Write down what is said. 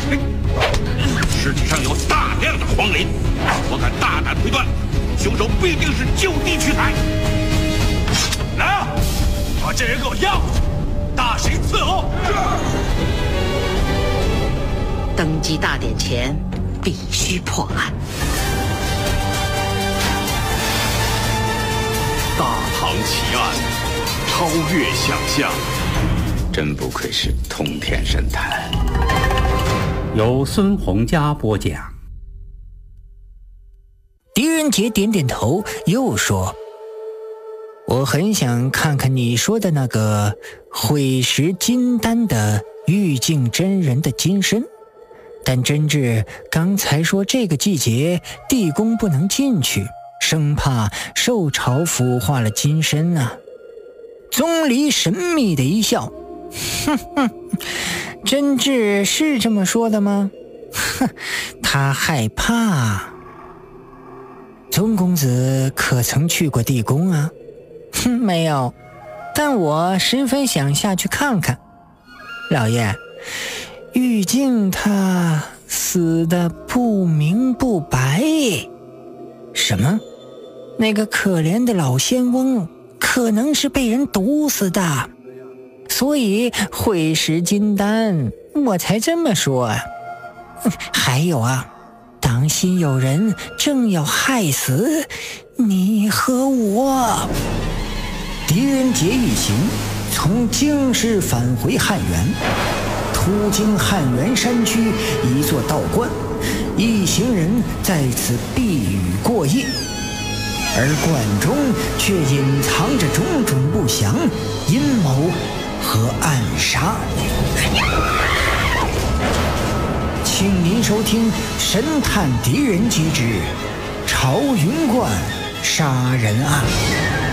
尸体上有大量的黄磷，我敢大胆推断，凶手必定是就地取材。来啊，把这人给我押过去，大刑伺候。 登基大典前必须破案。 大唐奇案，超越想象， 真不愧是通天神探。 由孙洪佳播讲。 狄仁杰点点头，又说：“我很想看看你说的那个会识金丹的玉净真人的金身，但真挚刚才说这个季节地宫不能进去，生怕受潮腐化了金身啊。”宗离神秘的一笑，哼哼，真挚是这么说的吗？哼，他害怕。宗公子可曾去过地宫啊？哼，没有，但我十分想下去看看。老爷，玉净他死得不明不白。什么？那个可怜的老仙翁可能是被人毒死的，所以会识金丹，我才这么说啊。还有啊，当心有人正要害死你和我。狄仁杰一行从京师返回汉源，途经汉源山区一座道观，一行人在此避雨过夜，而观中却隐藏着种种不祥、阴谋和暗杀。请您收听《神探狄仁杰之朝云观杀人案》。